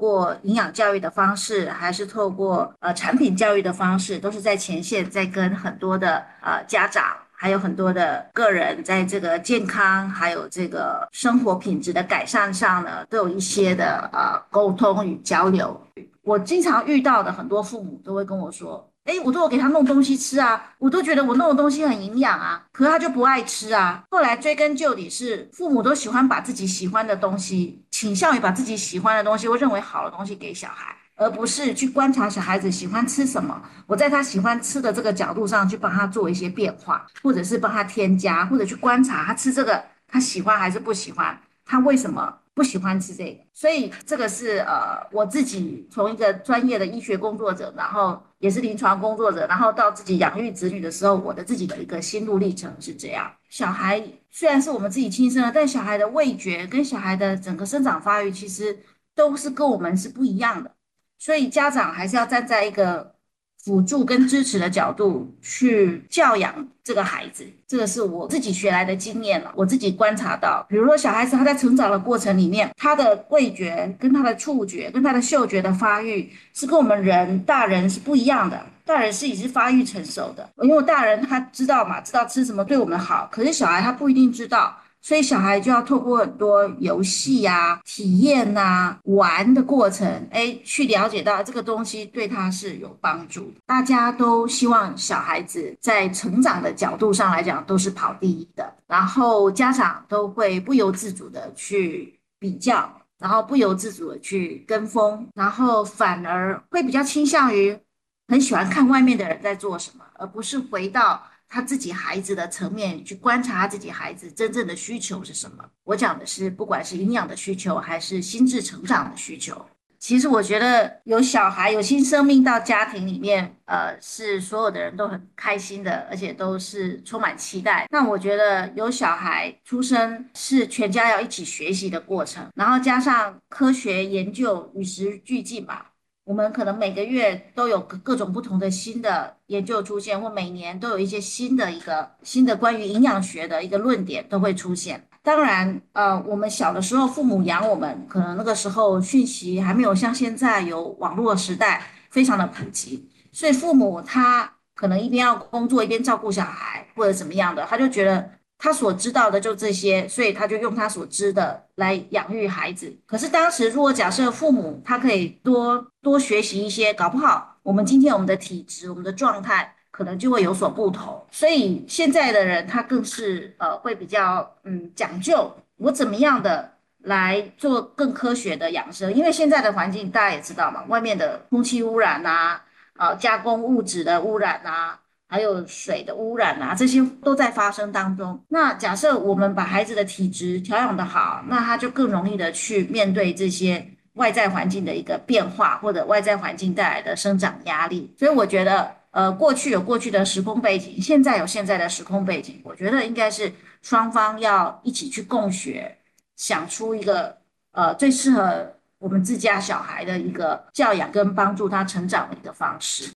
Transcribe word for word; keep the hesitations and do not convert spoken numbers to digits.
过营养教育的方式，还是透过呃产品教育的方式，都是在前线在跟很多的呃家长，还有很多的个人，在这个健康还有这个生活品质的改善上呢，都有一些的呃沟通与交流。我经常遇到的很多父母都会跟我说。哎，我都有给他弄东西吃啊，我都觉得我弄的东西很营养啊，可是他就不爱吃啊。后来追根究底是父母都喜欢把自己喜欢的东西，倾向于把自己喜欢的东西或认为好的东西给小孩，而不是去观察小孩子喜欢吃什么，我在他喜欢吃的这个角度上去帮他做一些变化，或者是帮他添加，或者去观察他吃这个他喜欢还是不喜欢，他为什么不喜欢吃这个。所以这个是呃我自己从一个专业的医学工作者，然后也是临床工作者，然后到自己养育子女的时候，我的自己的一个心路历程是这样。小孩虽然是我们自己亲生的，但小孩的味觉跟小孩的整个生长发育其实都是跟我们是不一样的，所以家长还是要站在一个辅助跟支持的角度去教养这个孩子。这个是我自己学来的经验了，我自己观察到，比如说小孩子他在成长的过程里面，他的味觉跟他的触觉跟他的嗅觉的发育是跟我们人大人是不一样的。大人是已经发育成熟的，因为大人他知道嘛，知道吃什么对我们好，可是小孩他不一定知道，所以小孩就要透过很多游戏啊、体验啊、玩的过程，哎，去了解到这个东西对他是有帮助的。大家都希望小孩子在成长的角度上来讲都是跑第一的，然后家长都会不由自主的去比较，然后不由自主的去跟风，然后反而会比较倾向于很喜欢看外面的人在做什么，而不是回到他自己孩子的层面去观察他自己孩子真正的需求是什么。我讲的是，不管是营养的需求，还是心智成长的需求。其实我觉得有小孩、有新生命到家庭里面，呃，是所有的人都很开心的，而且都是充满期待。那我觉得有小孩出生是全家要一起学习的过程，然后加上科学研究与时俱进吧。我们可能每个月都有各各种不同的新的研究出现，或每年都有一些新的一个新的关于营养学的一个论点都会出现。当然，呃，我们小的时候父母养我们，可能那个时候讯息还没有像现在有网络时代非常的普及，所以父母他可能一边要工作一边照顾小孩或者怎么样的，他就觉得他所知道的就这些，所以他就用他所知的来养育孩子。可是当时如果假设父母他可以多多学习一些，搞不好我们今天我们的体质、我们的状态可能就会有所不同。所以现在的人他更是呃会比较嗯讲究，我怎么样的来做更科学的养生。因为现在的环境大家也知道嘛，外面的空气污染啊，呃加工物质的污染啊。还有水的污染啊，这些都在发生当中。那假设我们把孩子的体质调养的好，那他就更容易的去面对这些外在环境的一个变化，或者外在环境带来的生长压力。所以我觉得，呃，过去有过去的时空背景，现在有现在的时空背景，我觉得应该是双方要一起去共学，想出一个呃最适合我们自家小孩的一个教养跟帮助他成长的一个方式。